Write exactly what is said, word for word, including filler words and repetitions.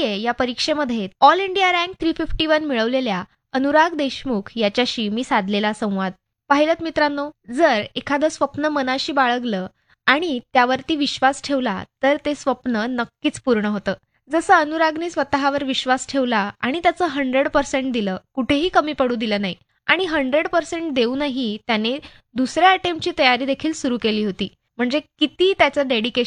ए या परीक्षेमध्ये all India rank three fifty one मिळवलेल्या अनुराग देशमुख याच्याशी मी साधलेला संवाद. पाहिलंत मित्रांनो, जर एखादं स्वप्न मनाशी बाळगलं आणि त्यावरती विश्वास ठेवला तर ते स्वप्न नक्कीच पूर्ण होतं. जसं अनुरागने स्वतःवर विश्वास ठेवला आणि त्याचं हंड्रेड पर्सेंट दिलं, कुठेही कमी पडू दिलं नाही आणि हंड्रेड पर्सेंट देऊनही त्याने दुसऱ्या अटेम्प्टची तयारी देखील सुरू केली होती. म्हणजे किती त्याचं डेडिकेशन